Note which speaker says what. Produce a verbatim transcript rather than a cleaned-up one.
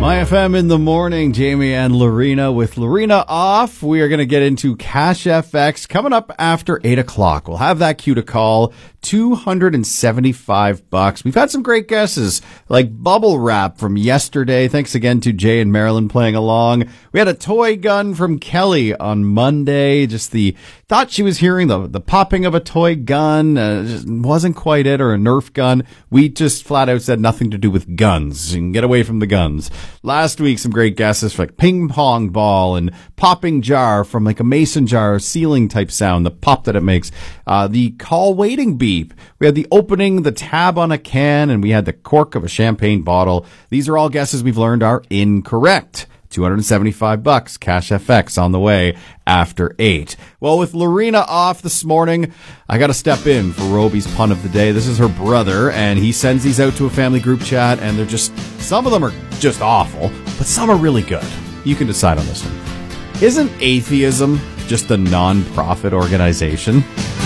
Speaker 1: My F M in the morning, Jamie and Lorena. With Lorena off, we are going to get into Cash F X coming up after eight o'clock. We'll have that cue to call. two hundred seventy-five bucks. We've had some great guesses, like Bubble Wrap from yesterday. Thanks again to Jay and Marilyn playing along. We had a toy gun from Kelly on Monday. Just the thought she was hearing the the popping of a toy gun. Uh, just wasn't quite it, or a Nerf gun. We just flat out said nothing to do with guns. You can get away from the guns. Last week, some great guesses for like ping pong ball and popping jar from like a mason jar, ceiling type sound, the pop that it makes. Uh, the call waiting beep. We had the opening, the tab on a can, and we had the cork of a champagne bottle. These are all guesses we've learned are incorrect. two hundred seventy-five bucks, Cash F X on the way after eight. Well, with Lorena off this morning, I got to step in for Roby's pun of the day. This is her brother, and he sends these out to a family group chat, and they're just, some of them are just awful, but some are really good. You can decide on this one. Isn't atheism just a non-profit organization?